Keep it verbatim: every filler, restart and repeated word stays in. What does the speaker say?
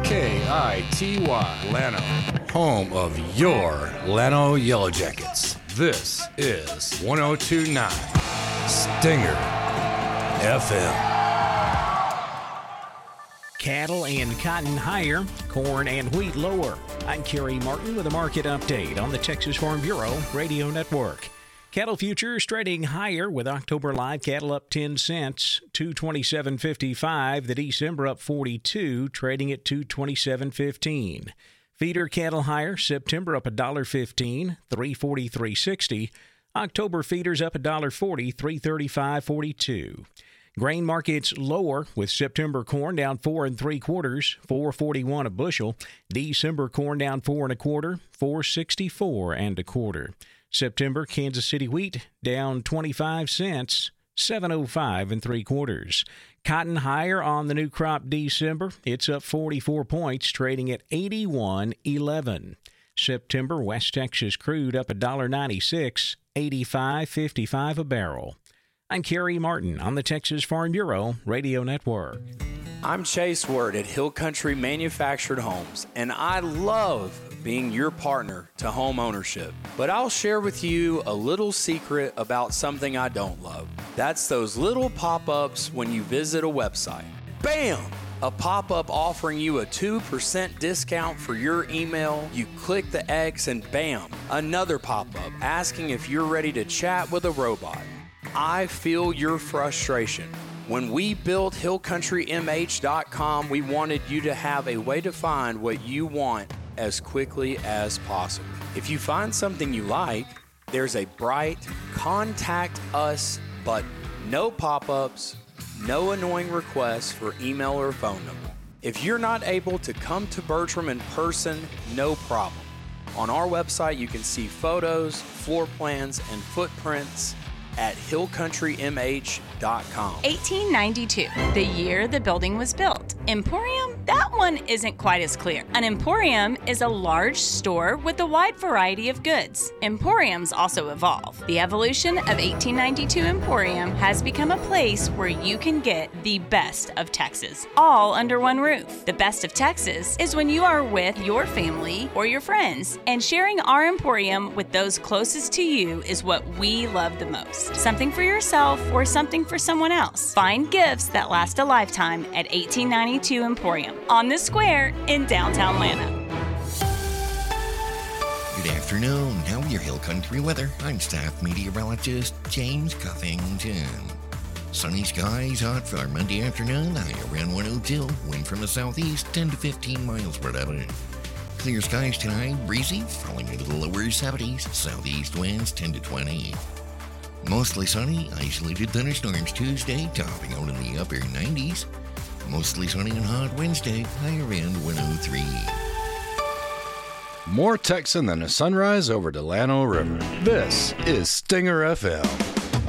K I T Y, Llano, home of your Llano Yellow Jackets. This is one oh two point nine Stinger F M. Cattle and cotton higher, corn and wheat lower. I'm Kerry Martin with a market update on the Texas Farm Bureau Radio Network. Cattle futures trading higher with October live cattle up ten cents, two twenty-seven fifty-five. The December up forty-two, trading at two twenty-seven fifteen. Feeder cattle higher, September up one fifteen, three forty-three sixty. October feeders up one forty, three thirty-five forty-two. Grain markets lower with September corn down four and three quarters, four forty-one a bushel. December corn down four and a quarter, four sixty-four and a quarter. September Kansas City wheat down twenty-five cents, seven oh five and three quarters. Cotton higher on the new crop December. It's up forty-four points, trading at eighty-one eleven. September West Texas crude up one ninety-six, eighty-five fifty-five a barrel. I'm Kerry Martin on the Texas Farm Bureau Radio Network. I'm Chase Word at Hill Country Manufactured Homes, and I love being your partner to home ownership. But I'll share with you a little secret about something I don't love. That's those little pop-ups when you visit a website. Bam! A pop-up offering you a two percent discount for your email. You click the X and bam, another pop-up asking if you're ready to chat with a robot. I feel your frustration. When we built hill country m h dot com, we wanted you to have a way to find what you want as quickly as possible. If you find something you like, there's a bright Contact Us button. No pop-ups, no annoying requests for email or phone number. If you're not able to come to Bertram in person, no problem. On our website, you can see photos, floor plans, and footprints at hill country m h dot com. eighteen ninety-two, the year the building was built. Emporium? That one isn't quite as clear. An emporium is a large store with a wide variety of goods. Emporiums also evolve. The evolution of eighteen ninety-two Emporium has become a place where you can get the best of Texas, all under one roof. The best of Texas is when you are with your family or your friends, and sharing our Emporium with those closest to you is what we love the most. Something for yourself or something for someone else. Find gifts that last a lifetime at eighteen ninety-two Emporium on the square in downtown Atlanta. Good afternoon. Now your Hill Country weather. I'm staff meteorologist James Cuffington. Sunny skies, hot for Monday afternoon, high around one oh two. Wind from the southeast, ten to fifteen miles per hour. Clear skies tonight, breezy, falling into the lower seventies. Southeast winds ten to twenty. Mostly sunny, isolated thunderstorms Tuesday, topping out in the upper nineties. Mostly sunny and hot Wednesday, high around one oh three. More Texan than a sunrise over Delano River. This is Stinger F M.